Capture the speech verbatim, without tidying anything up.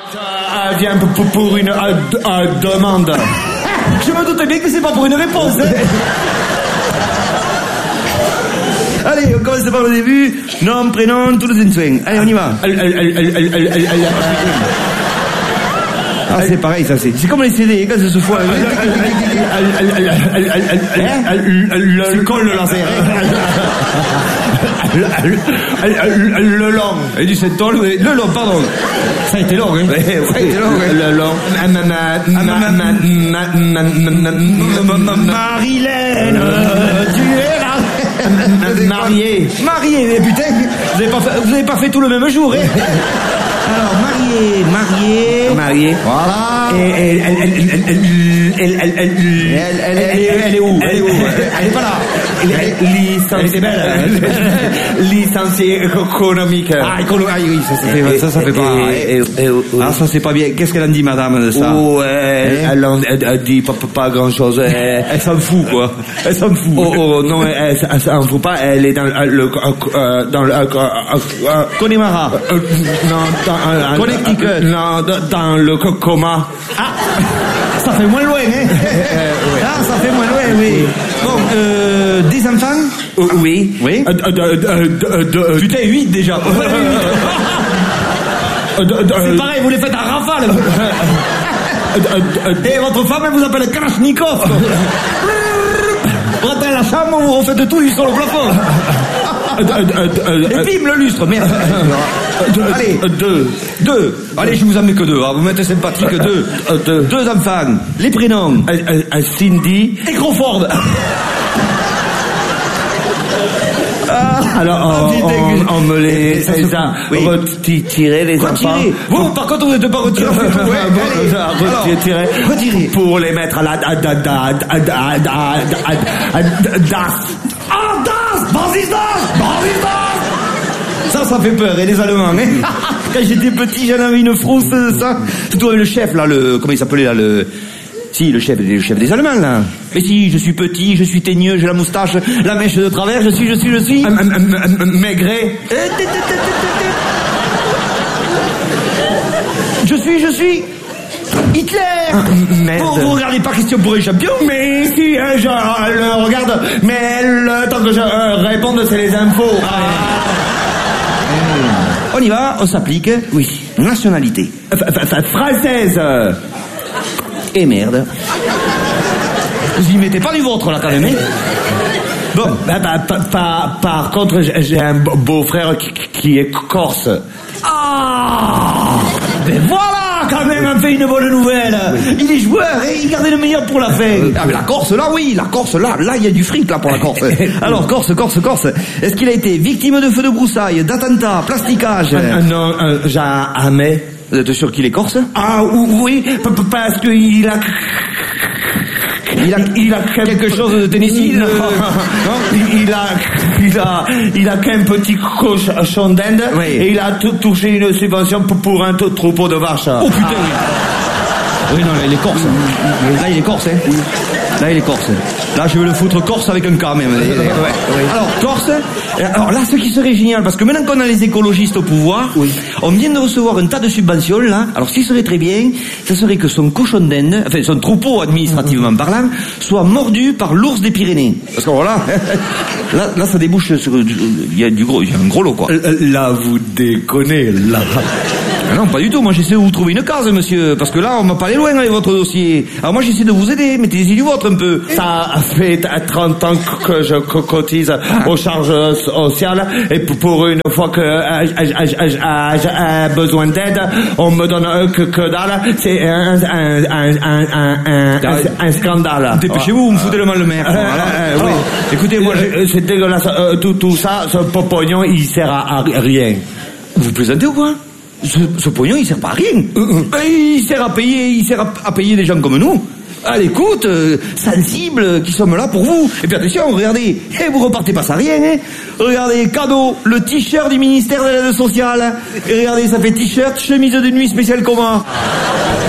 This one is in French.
Euh, vient pour, pour une euh, euh, demande. Je me doute bien que c'est pas pour une réponse. Hein. Allez, on commence par le début. Nom, prénom, tous les soins. Allez, on y va. Ah, c'est pareil, ça, c'est. C'est comme les C D, quand ça se fout. Le col le laser. Le long. Et du sept ans, le long, pardon. Ça a été long, hein. Ça a été long, le long. Marilène, tu es là. Marié. Marié, mais putain, vous avez pas fait, vous avez pas fait tout le même jour, hein. Alors, marié, marié. Marié. Voilà. Et elle, elle, elle, elle, elle, elle, elle, elle, elle est où? Elle est où? Elle est pas là. Elle était belle. Licenciée économique. Ah, économique. Ah oui, ça, ça fait, ça, ça fait pas. Ah, ça, c'est pas bien. Qu'est-ce qu'elle en dit, madame, de ça? Oh, elle, elle, elle dit pas, pas grand chose. Elle, elle s'en fout, quoi. Elle s'en fout. Oh, oh, non, elle, elle s'en fout pas. Elle est dans le, dans le, Connemara. Non, dans, Connecticut. Non, dans le coma. Ah, ça fait moins loin, hein. Ah, ça fait moins loin, oui. Bon, euh, des enfants? Oui. Oui. Putain, huit déjà. C'est pareil, vous les faites à rafale. Et votre femme, elle vous appelle Kalachnikov. Rentrez à la chambre, vous refaites tout sur le plafond. Et bim, le lustre, merde. Allez, deux. Deux. Allez, je vous en mets que deux. Hein. Vous mettez sympathique, deux. Deux. Deux enfants. Les prénoms. Cindy. Et Crawford. Ah, alors, on, on, on me les, ça, ça, oui. Retirer les retirer. enfants. Vous, par contre, vous n'êtes pas retiré. Retirer. Retirer. Pour les mettre à la, à, da, da, da, da, da, das. Ah, das! Basis das! Basis das! Ça, ça fait peur, et les Allemands, hein. Quand j'étais petit, j'en avais une frousse, ça. Surtout le chef, là, le, comment il s'appelait, là, le, si, le chef, le chef des Allemands, là. Mais si, je suis petit, je suis teigneux, j'ai la moustache, la mèche de travers, je suis, je suis, je suis. Maigret. Je suis, je suis. Hitler. Merde. Vous, vous regardez pas Question pour les champions? Mais si, euh, je euh, le regarde, mais le temps que je euh, réponde, c'est les infos. Ah. On y va, on s'applique. Oui. Nationalité. Française. Et merde. Vous y mettez pas du vôtre, là, quand même, hein? Bon, bah, bah, par, par, par contre, j'ai un beau-frère qui, qui est corse. Ah! Ben voilà, quand même, on fait une bonne nouvelle. Oui. Il est joueur et il gardait le meilleur pour la fin. Euh, ah, mais la Corse, là, oui, la Corse, là, là, il y a du fric, là, pour la Corse. Alors, Corse, Corse, Corse. Est-ce qu'il a été victime de feux de broussailles, d'attentats, plasticage? euh, Non, euh, jamais. Vous êtes sûr qu'il est corse? Ah, oui, parce qu'il a... Il a, il a quelque chose de Tennessee? Non, non. Il a, il a, il a qu'un petit cochon d'Inde, oui. Et il a tout touché une subvention pour, pour un troupeau de vaches. Oh putain, oui. Oui, non, là, il est corse. Là, il est corse, hein. Là, il est corse. Là, je veux le foutre corse avec un K, même. Ouais, oui. Alors, corse. Alors là, ce qui serait génial, parce que maintenant qu'on a les écologistes au pouvoir, oui. On vient de recevoir un tas de subventions, là. Alors, ce qui serait très bien, ça serait que son cochon d'Inde, enfin, son troupeau, administrativement parlant, soit mordu par l'ours des Pyrénées. Parce que voilà, là, là, ça débouche sur, il y a du gros, il y a un gros lot, quoi. Là, vous déconnez, là. Non, pas du tout. Moi, j'essaie de vous trouver une case, monsieur. Parce que là, on m'a pas allé loin avec votre dossier. Alors moi, j'essaie de vous aider. Mettez-y du vôtre un peu. Ça fait trente ans que je cotise aux charges sociales. Et pour une fois que j'ai besoin d'aide, on me donne que, que dalle. C'est un, un, un, un, un, un, un scandale. Dépêchez-vous, vous me foutez le mal le maire. Euh, voilà. euh, oui. Écoutez, moi, je... c'est dégueulasse. Euh, tout, tout ça, ce pognon, il sert à, à rien. Vous plaisantez ou quoi? Ce, ce pognon, il sert pas à rien. Euh, euh. Il sert à payer, il sert à, à payer des gens comme nous. À l'écoute, euh, sensibles, qui sommes là pour vous. Et puis attention, regardez, et vous repartez pas sans rien, hein. Regardez, cadeau, le t-shirt du ministère de l'aide sociale. Et regardez, ça fait t-shirt, chemise de nuit spéciale comment.